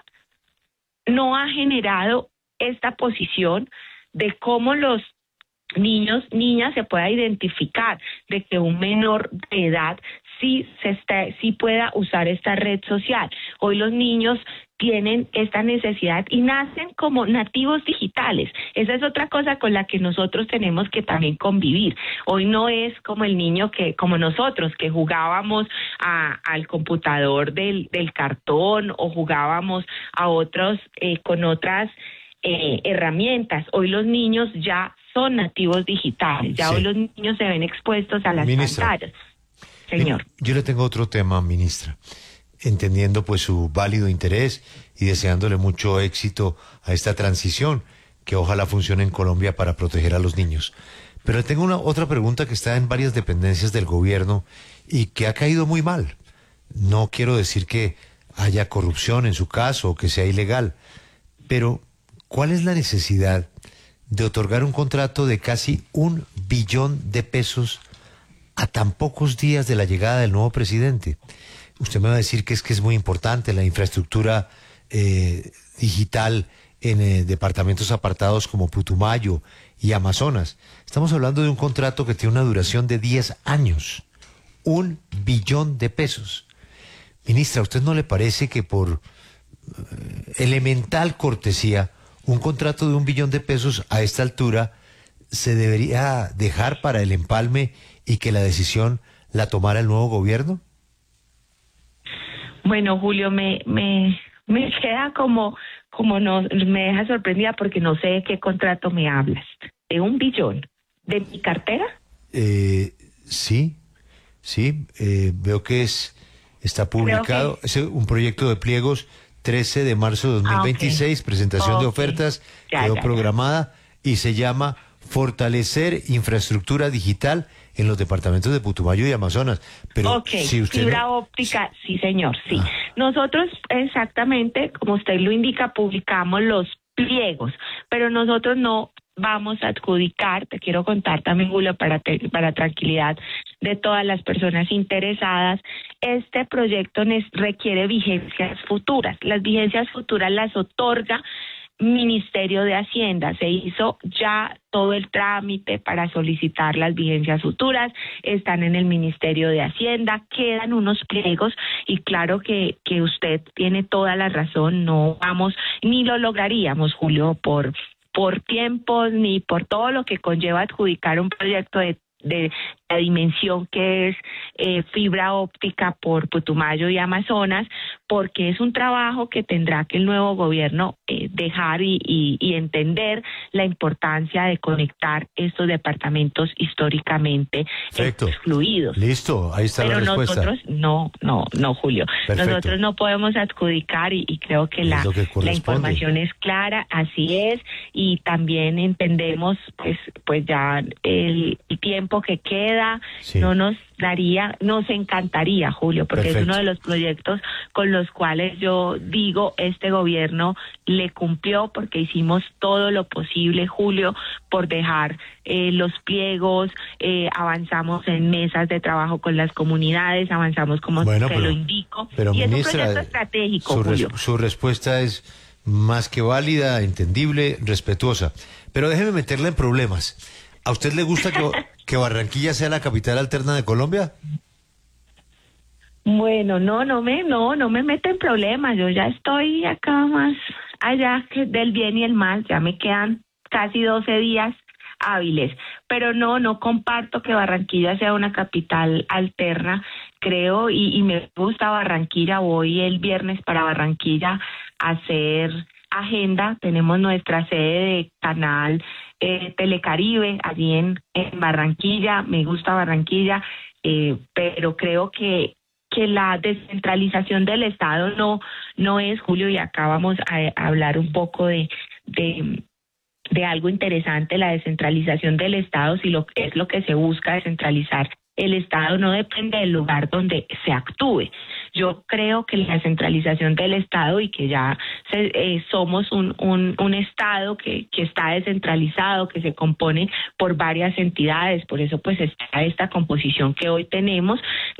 no ha generado esta posición de cómo los niños, niñas se pueda identificar de que un menor de edad sí se está, sí pueda usar esta red social. Hoy los niños tienen esta necesidad y nacen como nativos digitales. Esa es otra cosa con la que nosotros tenemos que también convivir. Hoy no es como el niño que, como nosotros, que jugábamos a, al computador del, del cartón o jugábamos a otros eh, con otras eh, herramientas. Hoy los niños ya son nativos digitales. Ya sí. Hoy los niños se ven expuestos a las Ministra. pantallas. Señor. Yo le tengo otro tema, ministra. Entendiendo pues su válido interés y deseándole mucho éxito a esta transición que ojalá funcione en Colombia para proteger a los niños. Pero tengo una otra pregunta que está en varias dependencias del gobierno y que ha caído muy mal. No quiero decir que haya corrupción en su caso o que sea ilegal, pero ¿cuál es la necesidad de otorgar un contrato de casi un billón de pesos a tan pocos días de la llegada del nuevo presidente? Usted me va a decir que es que es muy importante la infraestructura eh, digital en eh, departamentos apartados como Putumayo y Amazonas. Estamos hablando de un contrato que tiene una duración de diez años. Un billón de pesos. Ministra, ¿a usted no le parece que por eh, elemental cortesía un contrato de un billón de pesos a esta altura se debería dejar para el empalme y que la decisión la tomara el nuevo gobierno? Bueno, Julio, me me me queda como como no me deja sorprendida porque no sé de qué contrato me hablas. ¿De un billón? ¿De mi cartera? Eh, sí, sí. Eh, veo que es está publicado. Que... Es un proyecto de pliegos trece de marzo de dos mil veintiséis, ah, okay. presentación okay. de ofertas, ya, quedó ya, programada ya. y se llama Fortalecer infraestructura digital en los departamentos de Putumayo y Amazonas. Pero okay. si usted fibra no... óptica, sí señor, sí. Ah. Nosotros exactamente, como usted lo indica, publicamos los pliegos, pero nosotros no vamos a adjudicar, te quiero contar también, Julio, para, te, para tranquilidad de todas las personas interesadas, este proyecto requiere vigencias futuras. Las vigencias futuras las otorga Ministerio de Hacienda. Se hizo ya todo el trámite para solicitar las vigencias futuras, están en el Ministerio de Hacienda, quedan unos pliegos y claro que, que usted tiene toda la razón, no vamos, ni lo lograríamos, Julio, por por tiempos ni por todo lo que conlleva adjudicar un proyecto de, de la dimensión que es eh, fibra óptica por Putumayo y Amazonas, porque es un trabajo que tendrá que el nuevo gobierno eh, dejar y, y, y entender la importancia de conectar estos departamentos históricamente Perfecto. excluidos. Listo, ahí está Pero la respuesta. Nosotros no, no, no, Julio. Perfecto. Nosotros no podemos adjudicar y, y creo que la, que la información es clara, así es, y también entendemos pues, pues ya el, el tiempo que queda. Sí. No nos daría, nos encantaría, Julio, porque Perfecto. es uno de los proyectos con los cuales yo digo este gobierno le cumplió porque hicimos todo lo posible, Julio, por dejar eh, los pliegos, eh, avanzamos en mesas de trabajo con las comunidades, avanzamos como bueno, te pero, lo indico, pero, y ministra, es un proyecto estratégico, su Julio. Res, su respuesta es más que válida, entendible, respetuosa, pero déjeme meterla en problemas. ¿A usted le gusta que, que Barranquilla sea la capital alterna de Colombia? Bueno, no, no me, no, no me meto en problemas. Yo ya estoy acá más allá que del bien y el mal. Ya me quedan casi doce días hábiles. Pero no, no comparto que Barranquilla sea una capital alterna. Creo y, y me gusta Barranquilla. Voy el viernes para Barranquilla a hacer agenda. Tenemos nuestra sede de canal Eh, Telecaribe, allí en, en Barranquilla, me gusta Barranquilla, eh, pero creo que que la descentralización del Estado no no es, Julio, y acá vamos a, a hablar un poco de, de de algo interesante, la descentralización del Estado, si lo es lo que se busca descentralizar. El Estado no depende del lugar donde se actúe. Yo creo que la descentralización del Estado y que ya se, eh, somos un, un, un Estado que, que está descentralizado, que se compone por varias entidades, por eso pues está esta composición que hoy tenemos.